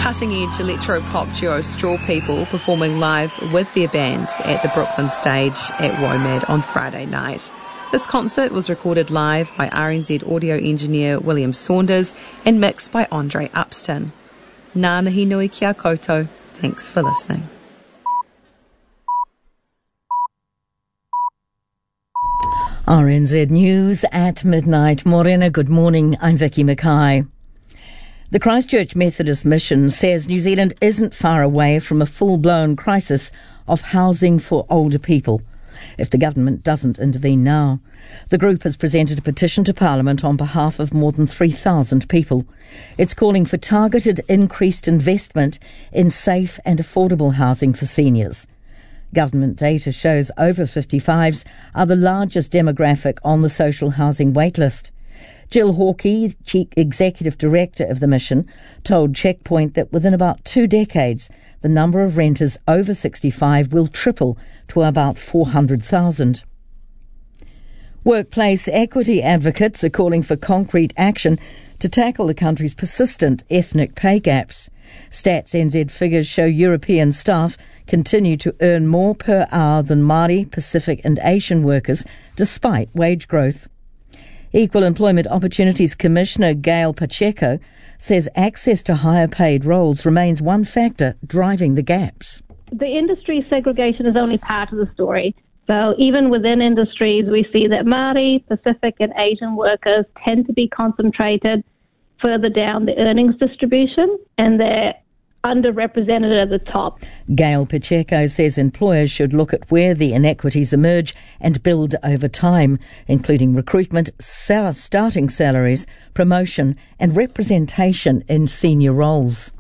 cutting-edge electro-pop duo Straw People performing live with their band at the Brooklyn stage at WOMAD on Friday night. This concert was recorded live by RNZ audio engineer William Saunders and mixed by Andre Upston. Ngā mihi nui kia koutou. Thanks for listening. RNZ News at midnight. Morena, good morning. I'm Vicky Mackay. The Christchurch Methodist Mission says New Zealand isn't far away from a full-blown crisis of housing for older people if the government doesn't intervene now. The group has presented a petition to Parliament on behalf of more than 3,000 people. It's calling for targeted increased investment in safe and affordable housing for seniors. Government data shows over 55s are the largest demographic on the social housing waitlist. Jill Hawkey, Chief Executive Director of the mission, told Checkpoint that within about 2 decades, the number of renters over 65 will triple to about 400,000. Workplace equity advocates are calling for concrete action to tackle the country's persistent ethnic pay gaps. Stats NZ figures show European staff continue to earn more per hour than Māori, Pacific and Asian workers, despite wage growth. Equal Employment Opportunities Commissioner Gail Pacheco says access to higher paid roles remains one factor driving the gaps. The industry segregation is only part of the story. So even within industries, we see that Māori, Pacific and Asian workers tend to be concentrated further down the earnings distribution, and they're underrepresented at the top. Gail Pacheco says employers should look at where the inequities emerge and build over time, including recruitment, starting salaries, promotion and representation in senior roles.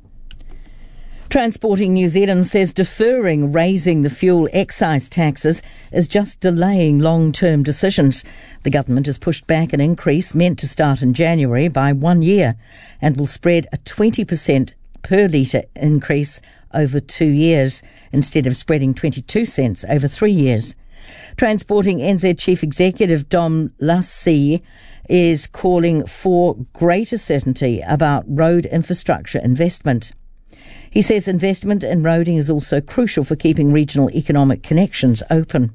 Transporting New Zealand says deferring raising the fuel excise taxes is just delaying long-term decisions. The government has pushed back an increase meant to start in January by 1 year and will spread a 20% per litre increase over 2 years instead of spreading 22 cents over 3 years. Transporting NZ Chief Executive Dom Lassie is calling for greater certainty about road infrastructure investment. He says investment in roading is also crucial for keeping regional economic connections open.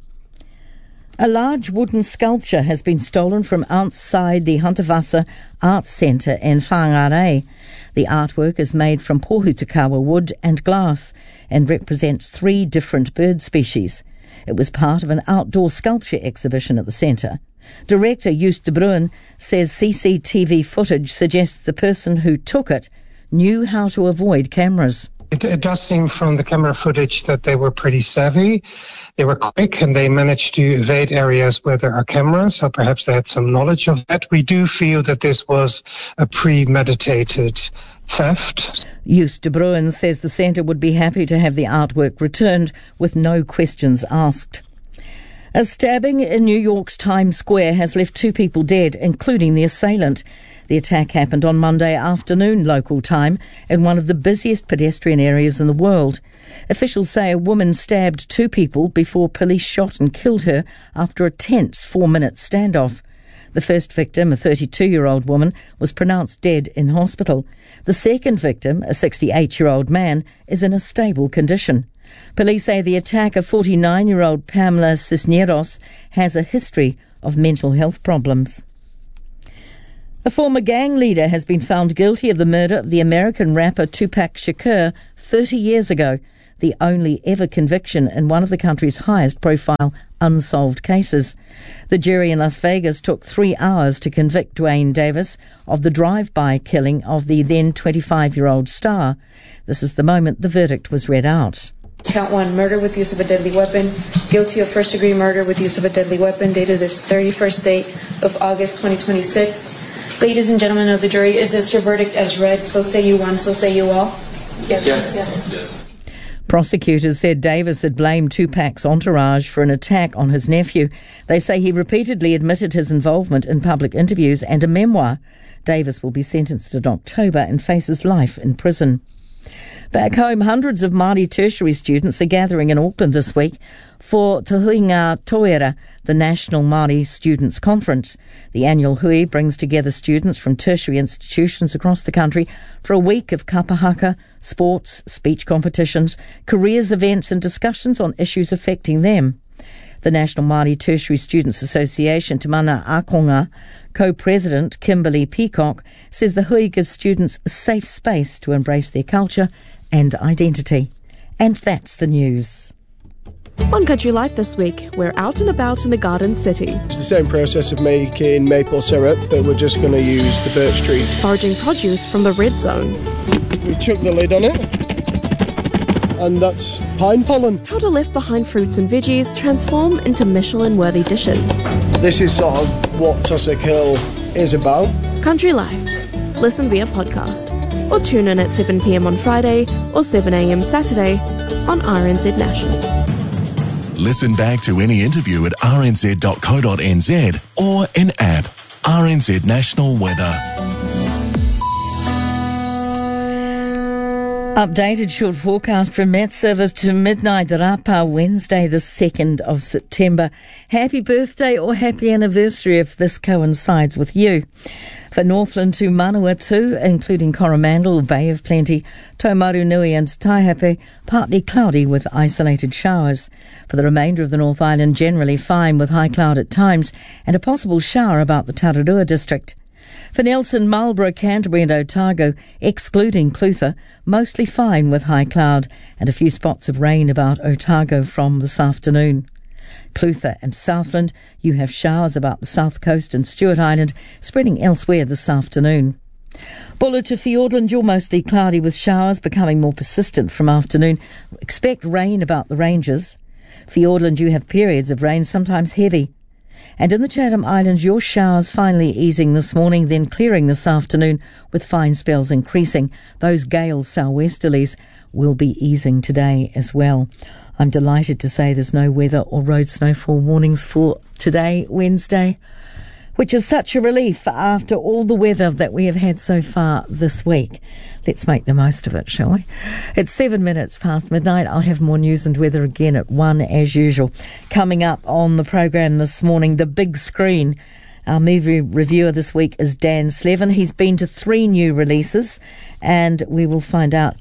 A large wooden sculpture has been stolen from outside the Huntavasa Arts Centre in Whangarei. The artwork is made from Pohutakawa wood and glass and represents 3 different bird species. It was part of an outdoor sculpture exhibition at the centre. Director Joost de Bruin says CCTV footage suggests the person who took it knew how to avoid cameras. It does seem from the camera footage that they were pretty savvy. They were quick and they managed to evade areas where there are cameras, so perhaps they had some knowledge of that. We do feel that this was a premeditated theft. Joost de Bruin says the centre would be happy to have the artwork returned with no questions asked. A stabbing in New York's Times Square has left 2 people dead, including the assailant. The attack happened on Monday afternoon local time in one of the busiest pedestrian areas in the world. Officials say a woman stabbed 2 people before police shot and killed her after a tense 4-minute standoff. The first victim, a 32-year-old woman, was pronounced dead in hospital. The second victim, a 68-year-old man, is in a stable condition. Police say the attacker, 49-year-old Pamela Cisneros, has a history of mental health problems. A former gang leader has been found guilty of the murder of the American rapper Tupac Shakur 30 years ago, the only ever conviction in one of the country's highest-profile unsolved cases. The jury in Las Vegas took 3 hours to convict Dwayne Davis of the drive-by killing of the then 25-year-old star. This is the moment the verdict was read out. Count 1, murder with use of a deadly weapon. Guilty of first-degree murder with use of a deadly weapon, dated this 31st day of August 2026. Ladies and gentlemen of the jury, is this your verdict as read? So say you one, so say you all. Yes. Prosecutors said Davis had blamed Tupac's entourage for an attack on his nephew. They say he repeatedly admitted his involvement in public interviews and a memoir. Davis will be sentenced in October and faces life in prison. Back home, hundreds of Māori tertiary students are gathering in Auckland this week for Te Huinga Toera, the National Māori Students' Conference. The annual hui brings together students from tertiary institutions across the country for a week of kapahaka, sports, speech competitions, careers events and discussions on issues affecting them. The National Māori Tertiary Students Association, Te Mana Akonga co-president Kimberly Peacock, says the hui gives students a safe space to embrace their culture and identity. And that's the news. On Country Life this week, we're out and about in the Garden City. It's the same process of making maple syrup, but we're just going to use the birch tree. Foraging produce from the Red Zone. We chuck the lid on it, and that's pine pollen. How do left-behind fruits and veggies transform into Michelin-worthy dishes. This is sort of what Tussock Hill is about. Country Life. Listen via podcast, or tune in at 7 p.m. on Friday or 7 a.m. Saturday on RNZ National. Listen back to any interview at rnz.co.nz or in app RNZ National Weather. Updated short forecast from Met Service to midnight, the Rapa, Wednesday the 2nd of September. Happy birthday or happy anniversary if this coincides with you. For Northland to Manawatu, including Coromandel, Bay of Plenty, Taumarunui and Taihape, partly cloudy with isolated showers. For the remainder of the North Island, generally fine with high cloud at times and a possible shower about the Tararua district. For Nelson, Marlborough, Canterbury and Otago, excluding Clutha, mostly fine with high cloud and a few spots of rain about Otago from this afternoon. Clutha and Southland, you have showers about the south coast and Stewart Island, spreading elsewhere this afternoon. Buller to Fiordland, you're mostly cloudy with showers becoming more persistent from afternoon. Expect rain about the ranges. Fiordland, you have periods of rain, sometimes heavy. And in the Chatham Islands, your showers finally easing this morning, then clearing this afternoon with fine spells increasing. Those gales, southwesterlies, will be easing today as well. I'm delighted to say there's no weather or road snowfall warnings for today, Wednesday, which is such a relief after all the weather that we have had so far this week. Let's make the most of it, shall we? It's 7 minutes past midnight. I'll have more news and weather again at 1 as usual. Coming up on the program this morning, the big screen. Our movie reviewer this week is Dan Slevin. He's been to 3 new releases and we will find out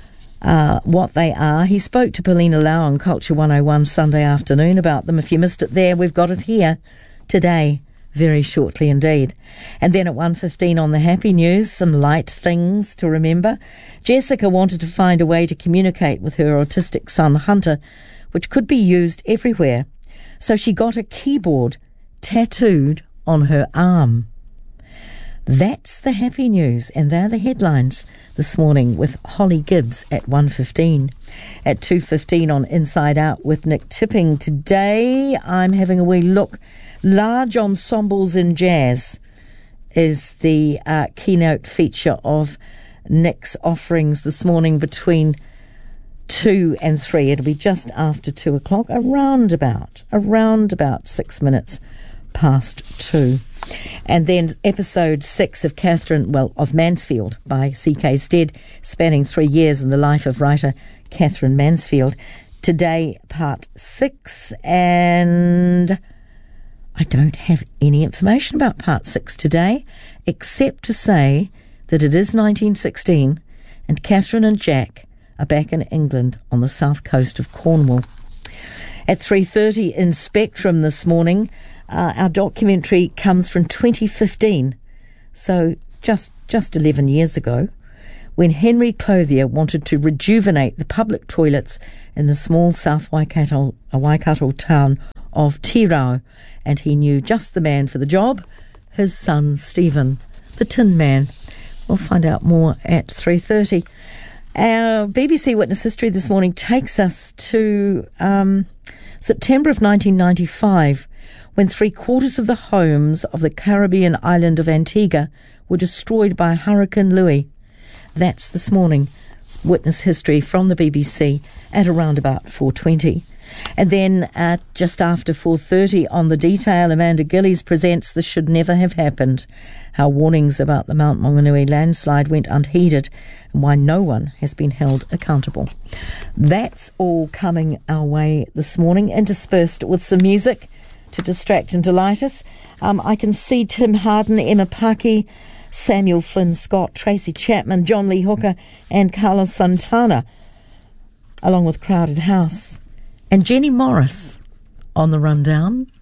what they are. He spoke to Paulina Lau on Culture 101 Sunday afternoon about them. If you missed it there, we've got it here today, very shortly indeed. And then at 1:15 on the happy news, some light things to remember. Jessica wanted to find a way to communicate with her autistic son Hunter, which could be used everywhere. So she got a keyboard tattooed on her arm. That's the happy news, and they're the headlines this morning with Holly Gibbs at 1:15. At 2:15 on Inside Out with Nick Tipping. Today I'm having a wee look. Large ensembles in jazz is the keynote feature of Nick's offerings this morning between 2 and 3. It'll be just after 2 o'clock, around about 6 minutes past 2. And then episode 6 of of Mansfield by C.K. Stead, spanning 3 years in the life of writer Catherine Mansfield. Today, part 6, and I don't have any information about part 6 today, except to say that it is 1916 and Catherine and Jack are back in England on the south coast of Cornwall. At 3:30 in Spectrum this morning, our documentary comes from 2015, so just 11 years ago, when Henry Clothier wanted to rejuvenate the public toilets in the small South Waikato town of Tirau, and he knew just the man for the job, his son Stephen, the Tin Man. We'll find out more at 3:30. Our BBC Witness History this morning takes us to September of 1995, when 3/4 of the homes of the Caribbean island of Antigua were destroyed by Hurricane Louis. That's this morning. Witness History from the BBC at around about 4:20. And then just after 4:30 on The Detail, Amanda Gillies presents This Should Never Have Happened, how warnings about the Mount Maunganui landslide went unheeded and why no one has been held accountable. That's all coming our way this morning, interspersed with some music to distract and delight us. I can see Tim Harden, Emma Paki, Samuel Flynn Scott, Tracy Chapman, John Lee Hooker and Carlos Santana, along with Crowded House and Jenny Morris on the rundown.